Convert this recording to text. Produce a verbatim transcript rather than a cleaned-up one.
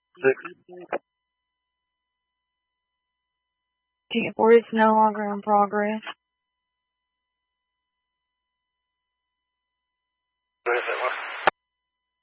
Six. Ticket four is no longer in progress.